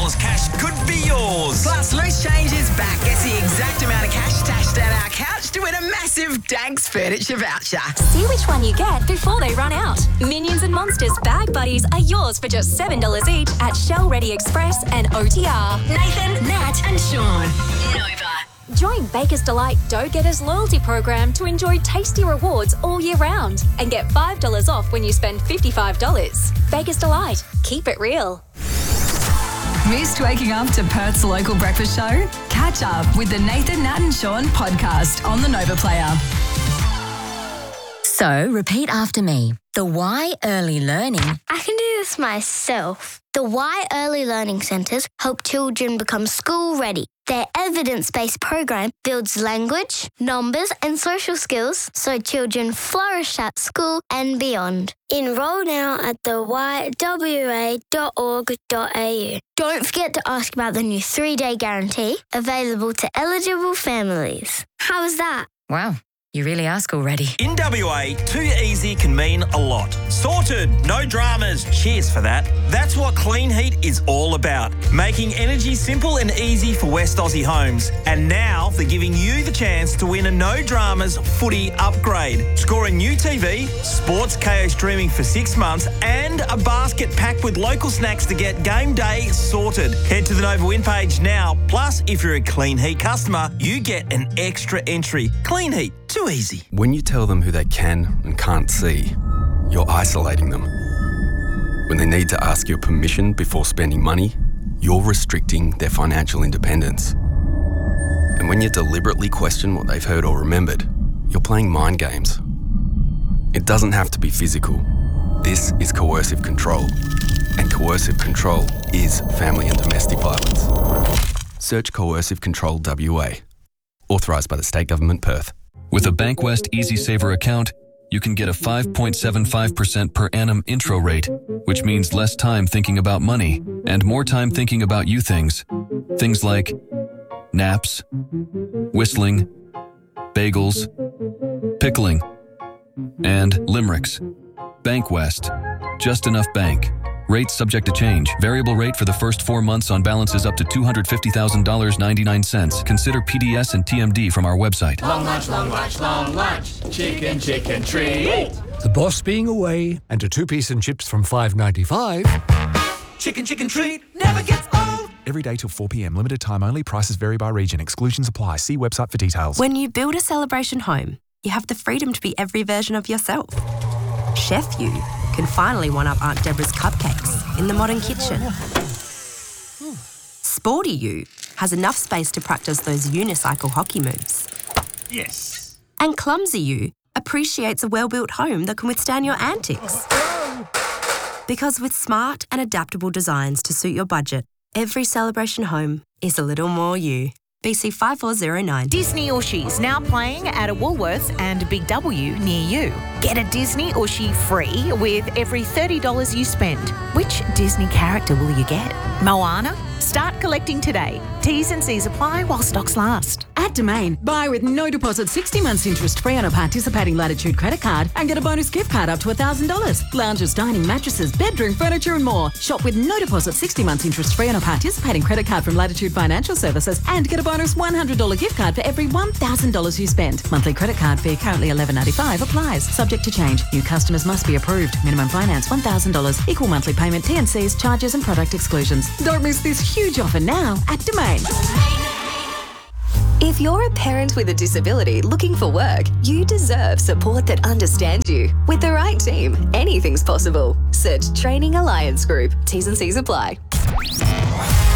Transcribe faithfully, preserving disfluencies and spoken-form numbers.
dollars cash could be yours. Plus, Loose Change is back. Get the exact amount of cash stashed at our couch to win a massive Danks furniture voucher. See which one you get before they run out. Minions and Monsters Bag Buddies are yours for just seven dollars each at Shell Ready Express and O T R. Nathan, Nat and Sean. Nova. Join Baker's Delight Dough Getters loyalty program to enjoy tasty rewards all year round and get five dollars off when you spend fifty-five dollars. Baker's Delight. Keep it real. Missed waking up to Perth's local breakfast show? Catch up with the Nathan, Nat and Sean podcast on the Nova Player. So, repeat after me. The Y Early Learning. I can do this myself. The Y Early Learning Centres help children become school ready. Their evidence-based program builds language, numbers and social skills so children flourish at school and beyond. Enrol now at the y w a dot org dot a u. Don't forget to ask about the new three-day guarantee available to eligible families. How was that? Wow, you really ask already. In W A, too easy can mean a lot. Sorted, no dramas, cheers for that. That's what Clean Heat is all about. Making energy simple and easy for West Aussie homes. And now they're giving you the chance to win a no dramas footy upgrade. Score a new T V, Sports K O streaming for six months and a basket packed with local snacks to get game day sorted. Head to the Nova Win page now. Plus, if you're a Clean Heat customer, you get an extra entry. Clean Heat, too easy. When you tell them who they can and can't see, you're isolating them. When they need to ask your permission before spending money, you're restricting their financial independence. And when you deliberately question what they've heard or remembered, you're playing mind games. It doesn't have to be physical. This is coercive control. And coercive control is family and domestic violence. Search Coercive Control W A. Authorised by the State Government, Perth. With a Bankwest EasySaver account, you can get a five point seven five percent per annum intro rate, which means less time thinking about money and more time thinking about you things. Things like naps, whistling, bagels, pickling, and limericks. Bankwest. Just enough bank. Rates subject to change. Variable rate for the first four months on balances up to two hundred fifty thousand dollars and ninety-nine cents. Consider P D S and T M D from our website. Long lunch, long lunch, long lunch. Chicken, chicken treat. The boss being away and a two-piece and chips from five ninety-five. Chicken, chicken treat never gets old. Every day till four p.m. Limited time only. Prices vary by region. Exclusions apply. See website for details. When you build a celebration home, you have the freedom to be every version of yourself. Chef you can finally one-up Aunt Deborah's cupcakes in the modern kitchen. Sporty you has enough space to practice those unicycle hockey moves. Yes. And clumsy you appreciates a well-built home that can withstand your antics. Because with smart and adaptable designs to suit your budget, every celebration home is a little more you. B C five four zero nine. Disney Ooshies now playing at a Woolworths and Big W near you. Get a Disney Ooshie free with every thirty dollars you spend. Which Disney character will you get? Moana? Start collecting today. T's and C's apply while stocks last. At Domain, buy with no deposit sixty months interest free on a participating Latitude credit card and get a bonus gift card up to one thousand dollars. Lounges, dining, mattresses, bedroom, furniture and more. Shop with no deposit sixty months interest free on a participating credit card from Latitude Financial Services and get a bonus one hundred dollars gift card for every one thousand dollars you spend. Monthly credit card fee currently eleven ninety-five applies. Subject to change. New customers must be approved. Minimum finance one thousand dollars. Equal monthly payment, T and C's, charges and product exclusions. Don't miss this huge offer now at Domain. If you're a parent with a disability looking for work, you deserve support that understands you. With the right team, anything's possible. Search Training Alliance Group. T's and C's apply.